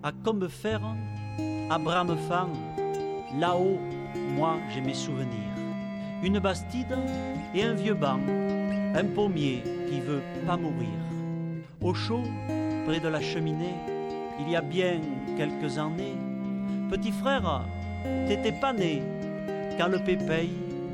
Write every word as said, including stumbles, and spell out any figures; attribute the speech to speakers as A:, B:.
A: à Combeferre, à Bramefan, là-haut, moi j'ai mes souvenirs. Une bastide et un vieux banc, un pommier qui veut pas mourir. Au chaud, près de la cheminée, il y a bien quelques années, petit frère, t'étais pas né quand le pépéille